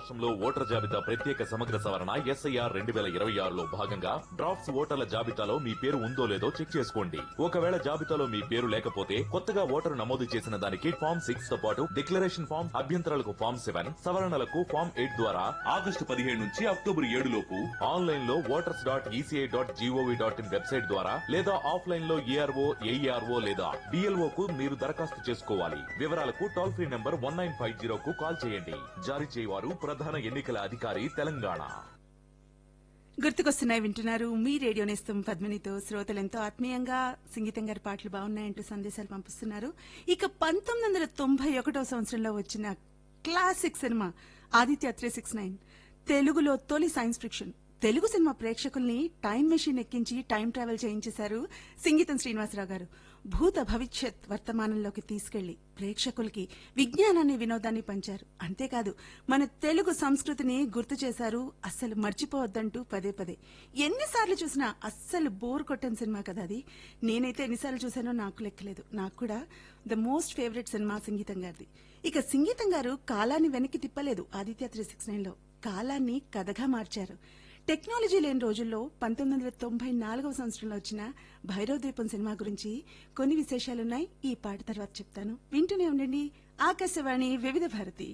రాష్ట్రంలో ఓటర్ జాబితా ప్రత్యేక సమగ్ర సవరణ SIR 2026లో భాగంగా డ్రాఫ్ట్స్ ఓటర్ల జాబితాలో మీ పేరు ఉందో లేదో చెక్ చేసుకోండి. ఒకవేళ జాబితాలో మీ పేరు లేకపోతే కొత్తగా ఓటరు నమోదు చేసిన దానికి ఫామ్ 6 తో పాటు డిక్లరేషన్ ఫామ్, అభ్యంతరాలకు ఫామ్ 7, సవరణలకు ఫామ్ 8 ద్వారా ఆగస్టు 17 నుంచి అక్టోబర్ 7 లోపు ఆన్లైన్ లో voters.eci.gov.in వెబ్సైట్ ద్వారా లేదా ఆఫ్లైన్ లో ARO, AERO లేదా BLO కు మీరు దరఖాస్తు చేసుకోవాలి. వివరాలకు టోల్ ఫ్రీ నంబర్ 1950 కు కాల్ చేయండి. జారీ చేయవారు ప్రధాన ఎన్నికల అధికారి, తెలంగాణ. గుర్తుకొస్తున్నాయి వింటున్నారు మీ రేడియో నేస్తం పద్మినితో. శ్రోతలు ఎంతో ఆత్మీయంగా సంగీతం గారి పాటలు బాగున్నాయంటూ సందేశాలు పంపిస్తున్నారు. ఇక 1991 సంవత్సరంలో వచ్చిన క్లాసిక్ సినిమా ఆదిత్య 369 తెలుగులో తొలి సైన్స్ ఫిక్షన్. తెలుగు సినిమా ప్రేక్షకుల్ని టైం మెషిన్ ఎక్కించి టైం ట్రావెల్ చేయించేశారు సింగీతం శ్రీనివాసరావు గారు. భూత భవిష్యత్ వర్తమానంలోకి తీసుకెళ్లి ప్రేక్షకులకి విజ్ఞానాన్ని, వినోదాన్ని పంచారు. అంతేకాదు మన తెలుగు సంస్కృతిని గుర్తు చేశారు. అస్సలు మర్చిపోవద్దంటూ పదే పదే ఎన్నిసార్లు చూసినా అస్సలు బోర్ కొట్టని సినిమా కదా అది. నేనైతే ఎన్నిసార్లు చూసానో నాకు లెక్కలేదు. నాకు కూడా ద మోస్ట్ ఫేవరెట్ సినిమా సంగీతం గారిది. ఇక సంగీతం గారు కాలాన్ని వెనక్కి తిప్పలేదు. ఆదిత్య 369లో కాలాన్ని కథగా మార్చారు. టెక్నాలజీ లేని రోజుల్లో 1994 సంవత్సరంలో వచ్చిన భైరవ ద్వీపం సినిమా గురించి కొన్ని విశేషాలున్నాయి. ఈ పాట తర్వాత చెప్తాను. వింటూనే ఉండండి. ఆకాశవాణి వివిధ భారతి.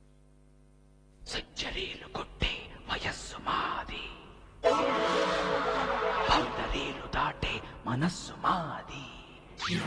సెంచరీలు కొట్టే వయస్సు మాది, బౌండరీలు దాటే మనస్సు మాది.